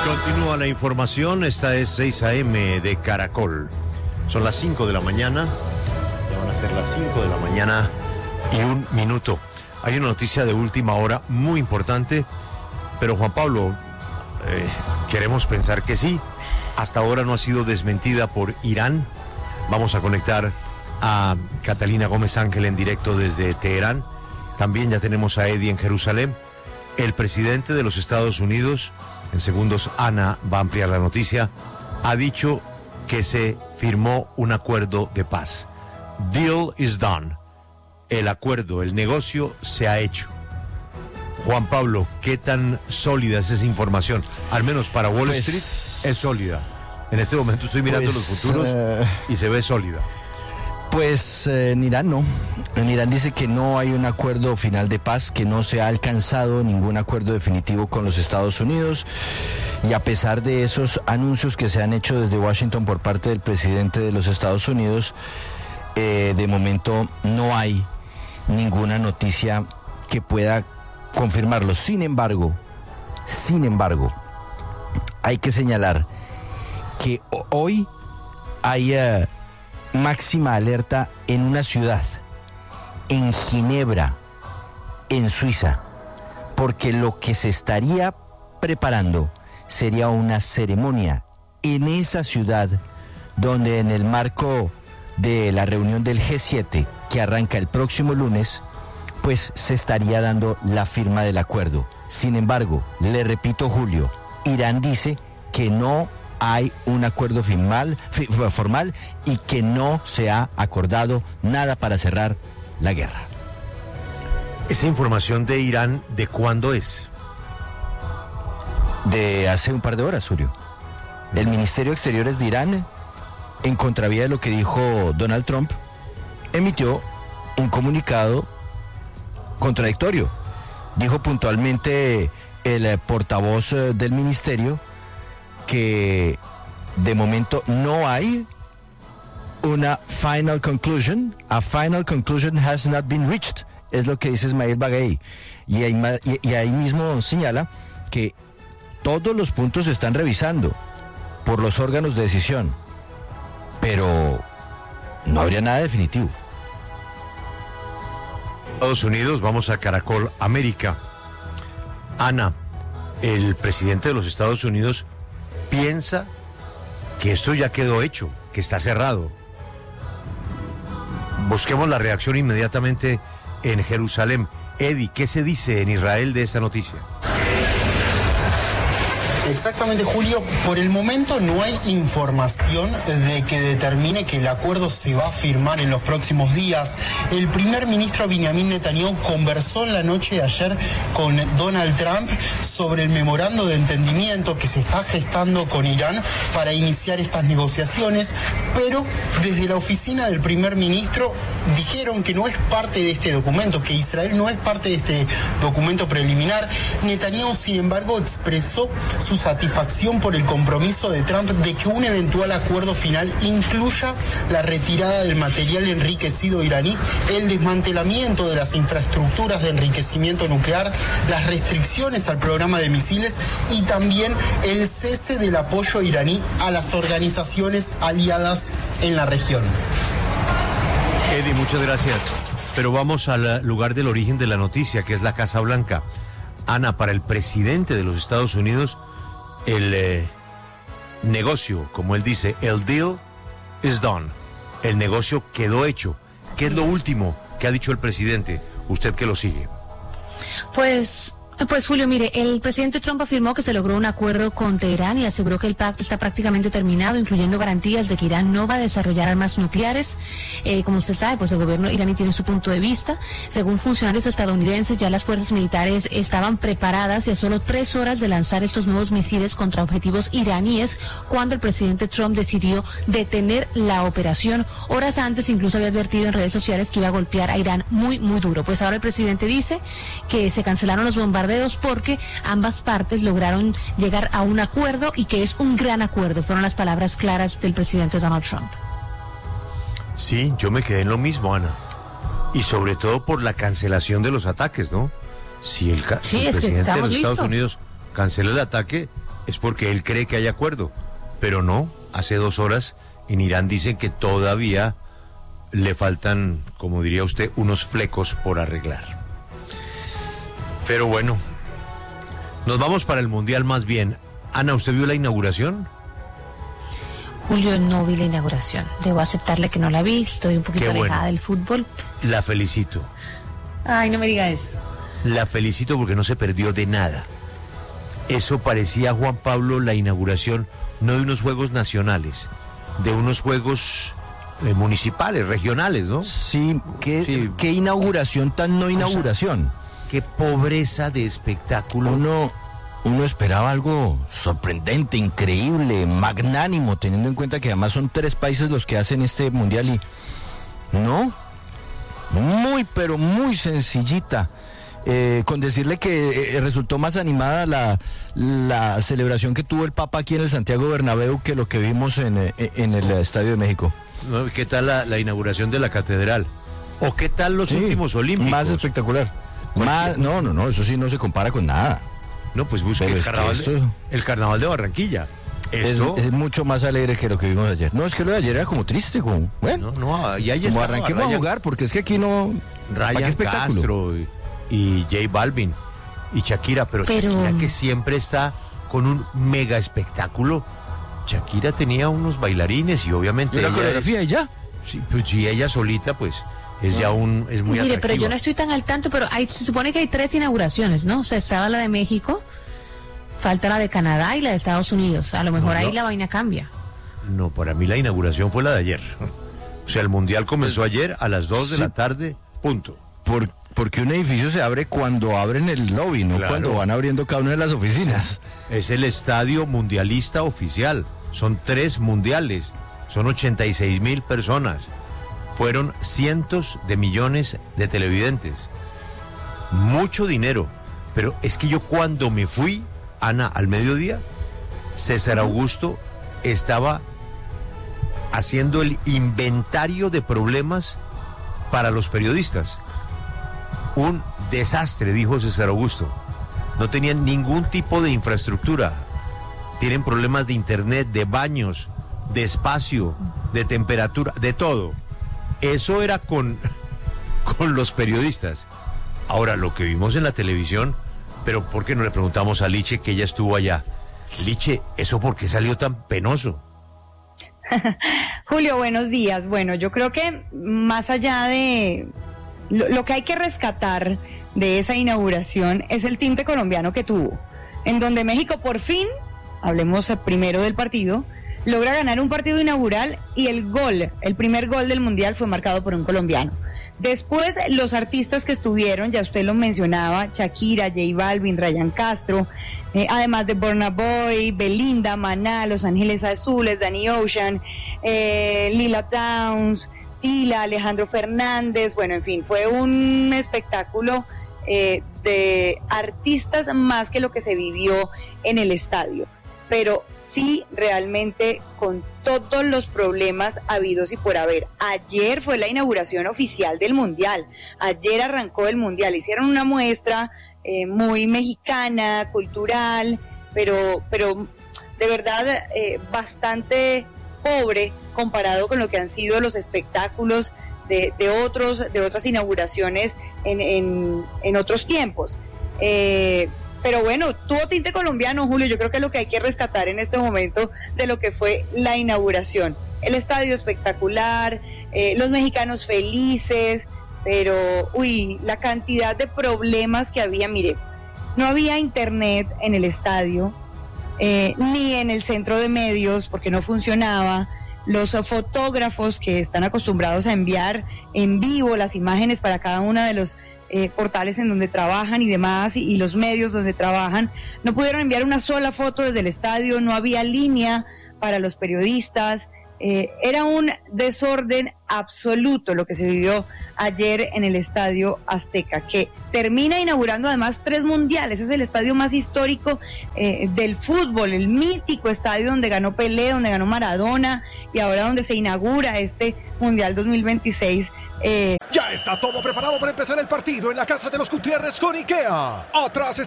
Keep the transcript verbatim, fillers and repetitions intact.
Continúa la información, esta es seis a eme de Caracol. Son las cinco de la mañana, ya van a ser las cinco de la mañana y un minuto. Hay una noticia de última hora muy importante, pero Juan Pablo, eh, queremos pensar que sí. Hasta ahora no ha sido desmentida por Irán. Vamos a conectar a Catalina Gómez Ángel en directo desde Teherán. También ya tenemos a Eddie en Jerusalén. El presidente de los Estados Unidos, en segundos Ana va a ampliar la noticia, ha dicho que se firmó un acuerdo de paz. Deal is done. El acuerdo, el negocio se ha hecho. Juan Pablo, ¿qué tan sólida es esa información? Al menos para Wall pues, Street es sólida. En este momento estoy mirando pues, los futuros uh, y se ve sólida. Pues eh, en Irán no. En Irán dice que no hay un acuerdo final de paz, que no se ha alcanzado ningún acuerdo definitivo con los Estados Unidos. Y a pesar de esos anuncios que se han hecho desde Washington por parte del presidente de los Estados Unidos, eh, de momento no hay ninguna noticia que pueda confirmarlo. Sin embargo, sin embargo, hay que señalar que hoy hay uh, máxima alerta en una ciudad, en Ginebra, en Suiza, porque lo que se estaría preparando sería una ceremonia en esa ciudad, donde en el marco de la reunión del G siete, que arranca el próximo lunes, pues se estaría dando la firma del acuerdo. Sin embargo, le repito, Julio, Irán dice que no hay un acuerdo formal, formal y que no se ha acordado nada para cerrar la guerra. ¿Esa información de Irán de cuándo es? De hace un par de horas, Julio. El Ministerio de Exteriores de Irán, en contravía de lo que dijo Donald Trump, emitió un comunicado contradictorio. Dijo puntualmente el portavoz del ministerio que de momento no hay una final conclusion. A final conclusion has not been reached, es lo que dice Ismail Baghei. Y ahí, y, y ahí mismo señala que todos los puntos se están revisando por los órganos de decisión, pero no habría nada definitivo. Estados Unidos, vamos a Caracol América. Ana, el presidente de los Estados Unidos piensa que esto ya quedó hecho, que está cerrado. Busquemos la reacción inmediatamente en Jerusalén. Eddie, ¿qué se dice en Israel de esta noticia? Exactamente, Julio. Por el momento no hay información de que determine que el acuerdo se va a firmar en los próximos días. El primer ministro Benjamin Netanyahu conversó en la noche de ayer con Donald Trump sobre el memorando de entendimiento que se está gestando con Irán para iniciar estas negociaciones, pero desde la oficina del primer ministro dijeron que no es parte de este documento, que Israel no es parte de este documento preliminar. Netanyahu, sin embargo, expresó su satisfacción por el compromiso de Trump de que un eventual acuerdo final incluya la retirada del material enriquecido iraní, el desmantelamiento de las infraestructuras de enriquecimiento nuclear, las restricciones al programa de misiles y también el cese del apoyo iraní a las organizaciones aliadas en la región. Eddie, muchas gracias. Pero vamos al lugar del origen de la noticia, que es la Casa Blanca. Ana, para el presidente de los Estados Unidos, el eh, negocio, como él dice, el deal is done. El negocio quedó hecho. ¿Qué es lo último que ha dicho el presidente? Usted que lo sigue. Pues... Pues Julio, mire, el presidente Trump afirmó que se logró un acuerdo con Teherán y aseguró que el pacto está prácticamente terminado, incluyendo garantías de que Irán no va a desarrollar armas nucleares. Eh, como usted sabe, pues el gobierno iraní tiene su punto de vista. Según funcionarios estadounidenses, ya las fuerzas militares estaban preparadas y a solo tres horas de lanzar estos nuevos misiles contra objetivos iraníes cuando el presidente Trump decidió detener la operación. Horas antes incluso había advertido en redes sociales que iba a golpear a Irán muy, muy duro. Pues ahora el presidente dice que se cancelaron los bombardeos porque ambas partes lograron llegar a un acuerdo y que es un gran acuerdo. Fueron las palabras claras del presidente Donald Trump. Sí, yo me quedé en lo mismo, Ana. Y sobre todo por la cancelación de los ataques, ¿no? Si el, ca- sí, el es presidente que de los listos. Estados Unidos cancela el ataque, es porque él cree que hay acuerdo, pero no, hace dos horas en Irán dicen que todavía le faltan, como diría usted, unos flecos por arreglar. Pero bueno, nos vamos para el Mundial más bien. Ana, ¿usted vio la inauguración? Julio, no vi la inauguración. Debo aceptarle que no la vi, estoy un poquito Qué alejada bueno. del fútbol. La felicito. Ay, no me diga eso. La felicito porque no se perdió de nada. Eso parecía, Juan Pablo, la inauguración no de unos juegos nacionales, de unos juegos eh, municipales, regionales, ¿no? Sí, qué, Sí. qué inauguración tan no inauguración. Qué pobreza de espectáculo. Uno, uno esperaba algo sorprendente, increíble, magnánimo, teniendo en cuenta que además son tres países los que hacen este mundial y no, muy pero muy sencillita. Eh, con decirle que eh, resultó más animada la, la celebración que tuvo el Papa aquí en el Santiago Bernabéu que lo que vimos en, eh, en el Estadio de México. ¿No? ¿Qué tal la, la inauguración de la catedral? ¿O qué tal los Sí, últimos olímpicos? Más espectacular. Más, no, no, no, eso sí no se compara con nada. No, pues busque Pero el es que carnaval, esto- de, el carnaval de Barranquilla. Es, Esto, es mucho más alegre que lo que vimos ayer. No, es que lo de ayer era como triste, como, bueno, no, no, y ahí como estaba arranquemos Ryan- a jugar, porque es que aquí no... ¿para qué Ryan espectáculo? Castro y, y J Balvin y Shakira, pero, Pero- Shakira que siempre está con un mega espectáculo. Shakira tenía unos bailarines y obviamente ¿Y una ella coreografía es- y ya? sí, pues si ella solita pues es ya un es muy Mire, atractiva. pero yo no estoy tan al tanto, pero hay, se supone que hay tres inauguraciones, ¿no? O sea, estaba la de México, falta la de Canadá y la de Estados Unidos. A lo mejor No, ahí no. la vaina cambia. No, para mí la inauguración fue la de ayer. O sea, el mundial comenzó ayer a las dos de Sí. la tarde, punto. Por, porque un edificio se abre cuando abren el lobby, no Claro. cuando van abriendo cada una de las oficinas. Es el estadio mundialista oficial. Son tres mundiales. Son ochenta y seis mil personas. Fueron cientos de millones de televidentes. Mucho dinero. Pero es que yo cuando me fui, Ana, al mediodía, César Augusto estaba haciendo el inventario de problemas para los periodistas. Un desastre, dijo César Augusto. No tenían ningún tipo de infraestructura. Tienen problemas de internet, de baños, de espacio, de temperatura, de todo. Eso era con, con los periodistas. Ahora, lo que vimos en la televisión, pero ¿por qué no le preguntamos a Liche que ella estuvo allá? Liche, ¿eso por qué salió tan penoso? Julio, buenos días. Bueno, yo creo que más allá de lo, lo que hay que rescatar de esa inauguración es el tinte colombiano que tuvo, en donde México por fin, hablemos primero del partido, logra ganar un partido inaugural y el gol, el primer gol del Mundial fue marcado por un colombiano. Después, los artistas que estuvieron, ya usted lo mencionaba, Shakira, J Balvin, Ryan Castro, eh, además de Burna Boy, Belinda, Maná, Los Ángeles Azules, Danny Ocean, eh, Lila Downs, Tila, Alejandro Fernández, bueno, en fin, fue un espectáculo eh, de artistas más que lo que se vivió en el estadio. Pero sí realmente con todos los problemas habidos y por haber. Ayer fue la inauguración oficial del Mundial, ayer arrancó el Mundial, hicieron una muestra eh, muy mexicana, cultural, pero, pero de verdad eh, bastante pobre comparado con lo que han sido los espectáculos de, de, otros, de otras inauguraciones en, en, en otros tiempos. Eh, Pero bueno, tuvo tinte colombiano, Julio, yo creo que es lo que hay que rescatar en este momento de lo que fue la inauguración. El estadio espectacular, eh, los mexicanos felices, pero, uy, la cantidad de problemas que había, mire, no había internet en el estadio, eh, ni en el centro de medios, porque no funcionaba. Los fotógrafos que están acostumbrados a enviar en vivo las imágenes para cada una de los Eh, portales en donde trabajan y demás, y, y los medios donde trabajan, no pudieron enviar una sola foto desde el estadio, no había línea para los periodistas, eh, era un desorden absoluto lo que se vivió ayer en el Estadio Azteca, que termina inaugurando además tres mundiales, es el estadio más histórico eh, del fútbol, el mítico estadio donde ganó Pelé, donde ganó Maradona, y ahora donde se inaugura este Mundial dos mil veintiséis. Eh... Ya está todo preparado para empezar el partido en la casa de los Gutiérrez con IKEA. Atrás